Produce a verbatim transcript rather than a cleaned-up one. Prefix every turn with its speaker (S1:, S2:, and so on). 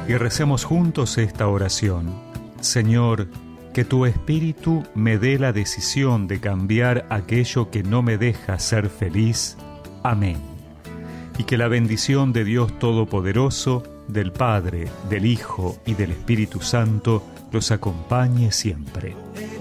S1: Y recemos juntos esta oración. Señor, que tu Espíritu me dé la decisión de cambiar aquello que no me deja ser feliz. Amén. Y que la bendición de Dios Todopoderoso, del Padre, del Hijo y del Espíritu Santo los acompañe siempre.